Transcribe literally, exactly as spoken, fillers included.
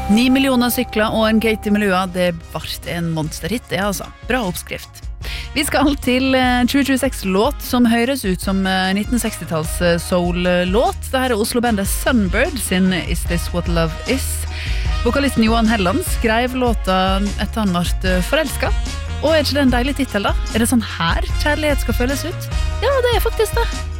Ni millioner sykler og en Katie Melua, det ble en monsterhit, det altså. Bra oppskrift. Vi skal til tjue tjueseks-låt som høres ut som nitten seksti-talls soul-låt. Dette er Oslo-bandet Sunbird sin Is This What Love Is. Vokalisten Johan Helland skrev låta etter han ble forelsket. Og er ikke det en deilig titel da? Er det sånn her kjærlighet skal føles ut? Ja, det er faktisk det.